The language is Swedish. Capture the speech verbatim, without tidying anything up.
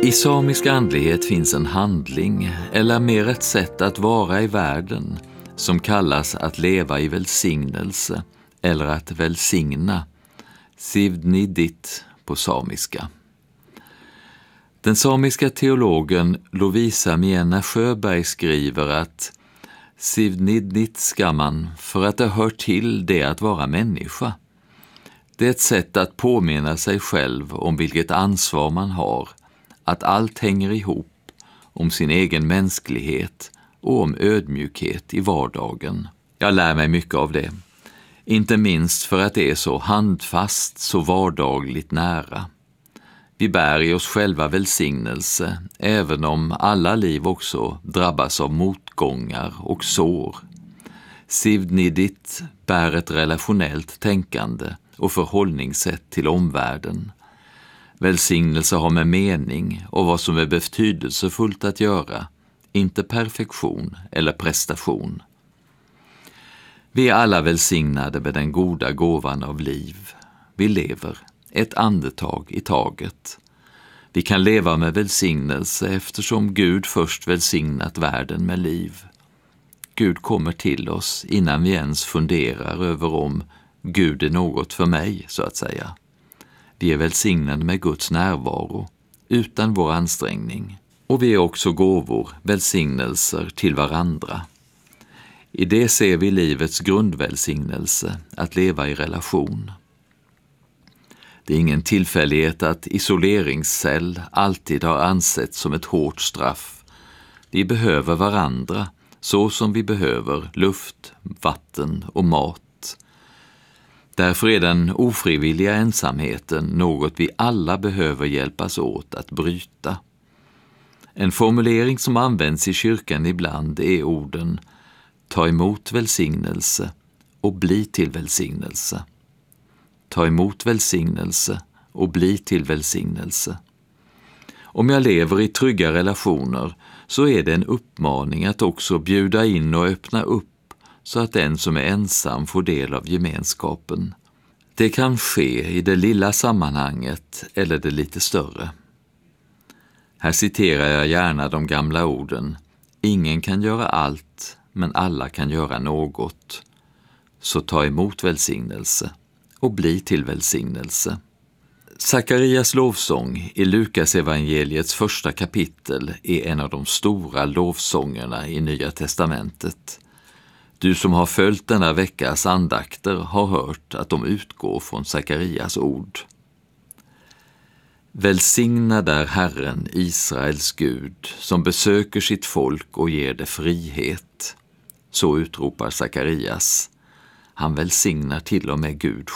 I samisk andlighet finns en handling, eller mer ett sätt att vara i världen, som kallas att leva i välsignelse eller att välsigna, sivnidit på samiska. Den samiska teologen Lovisa Miena Sjöberg skriver att sivnidit ska man för att det hör till det att vara människa. Det är ett sätt att påminna sig själv om vilket ansvar man har, att allt hänger ihop, om sin egen mänsklighet och om ödmjukhet i vardagen. Jag lär mig mycket av det, inte minst för att det är så handfast, så vardagligt nära. Vi bär i oss själva välsignelse, även om alla liv också drabbas av motgångar och sår. Sivnidit bär ett relationellt tänkande och förhållningssätt till omvärlden. Välsignelse har med mening och vad som är betydelsefullt att göra, inte perfektion eller prestation. Vi är alla välsignade med den goda gåvan av liv. Vi lever ett andetag i taget. Vi kan leva med välsignelse eftersom Gud först välsignat världen med liv. Gud kommer till oss innan vi ens funderar över om Gud är något för mig, så att säga. Vi är välsignade med Guds närvaro, utan vår ansträngning. Och vi är också gåvor, välsignelser till varandra. I det ser vi livets grundvälsignelse, att leva i relation. Det är ingen tillfällighet att isoleringscell alltid har ansetts som ett hårt straff. Vi behöver varandra, så som vi behöver luft, vatten och mat. Därför är den ofrivilliga ensamheten något vi alla behöver hjälpas åt att bryta. En formulering som används i kyrkan ibland är orden ta emot välsignelse och bli till välsignelse. Ta emot välsignelse och bli till välsignelse. Om jag lever i trygga relationer så är det en uppmaning att också bjuda in och öppna upp så att den som är ensam får del av gemenskapen. Det kan ske i det lilla sammanhanget eller det lite större. Här citerar jag gärna de gamla orden: ingen kan göra allt, men alla kan göra något. Så ta emot välsignelse och bli till välsignelse. Sakarias lovsång i Lukas evangeliets första kapitel är en av de stora lovsångerna i Nya testamentet. Du som har följt denna veckas andakter har hört att de utgår från Sakarias ord. Välsigna där Herren, Israels Gud, som besöker sitt folk och ger det frihet. Så utropar Sakarias. Han välsignar till och med Gud